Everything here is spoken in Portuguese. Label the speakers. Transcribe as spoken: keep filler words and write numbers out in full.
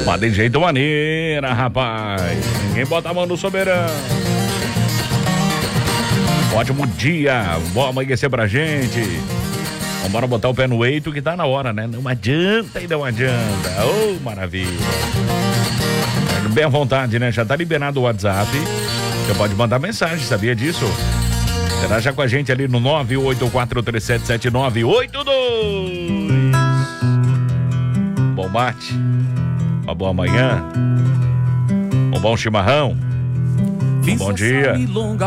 Speaker 1: Mas de jeito maneira, rapaz. Ninguém bota a mão no soberano. Ótimo dia. Bom amanhecer pra gente. Vambora botar o pé no eito que tá na hora, né? Não adianta e não adianta. Ô, oh, maravilha. Bem à vontade, né? Já tá liberado o WhatsApp. Você pode mandar mensagem, sabia disso? Será já com a gente ali no nove oito quatro três sete sete nove oito dois. Bom mate. Uma boa manhã. Um bom chimarrão. Um bom dia.